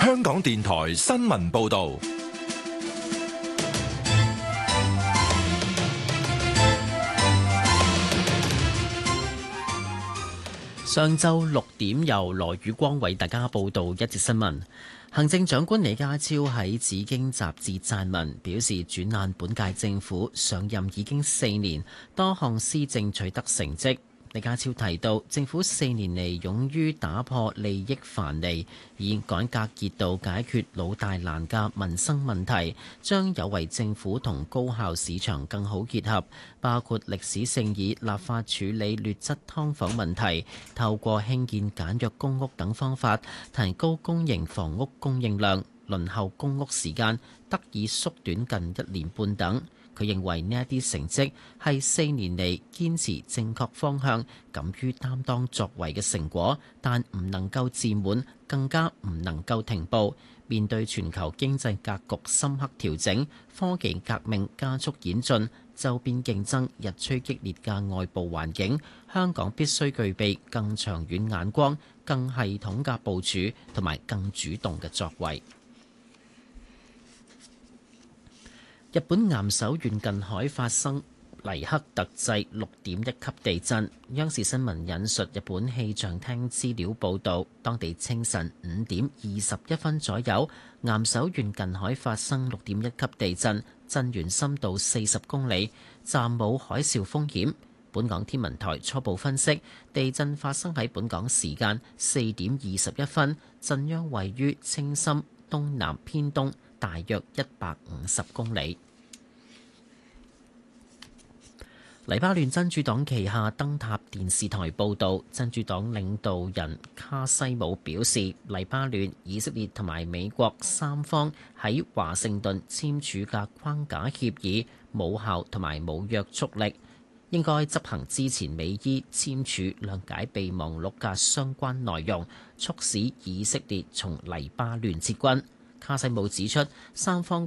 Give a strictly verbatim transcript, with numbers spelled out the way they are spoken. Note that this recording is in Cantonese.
香港電台新聞報道。 上晝六點，由羅宇光為大家報道一節新聞。行政長官李家超喺《紫荊》雜誌撰文，表示轉眼本屆政府上任已經四年，多項施政取得成績。李家超提到，政府四年嚟勇於打破利益藩籬，以改革熱度解決老大難嘅民生問題，將有為政府同高效市場更好結合，包括歷史性以立法處理劣質劏房問題，透過興建簡約公屋等方法，提高公營房屋供應量，輪候公屋時間得以縮短近一年半等。佢認為呢一啲成績係四年嚟堅持正確方向、敢於擔當作為嘅成果，但唔能夠自滿，更加唔能夠停步。面對全球經濟格局深刻調整、科技革命加速演進、周邊競爭日趨激烈嘅外部環境，香港必須具備更長遠眼光、更系統嘅部署同埋更主動嘅作為。日本岩手縣近海發生黎克特制六點一級地震。央視新聞引述日本氣象廳資料報導，當地清晨五點二十一分左右，岩手縣近海發生六點一級地震，震源深度四十公里，暫冇海嘯風險。本港天文台初步分析，地震發生喺本港時間四點二十一分，震央位於青森東南偏東大約一百五十公里。黎巴嫩真主黨旗下燈塔電視台報導，真主黨領導人卡西姆表示，黎巴嫩、以色列同埋美國三方喺華盛頓簽署嘅框架協議冇效同埋冇約束力，應該執行之前美伊簽署諒解備忘錄嘅相關內容，促使以色列從黎巴嫩撤軍。卡西姆指出，三方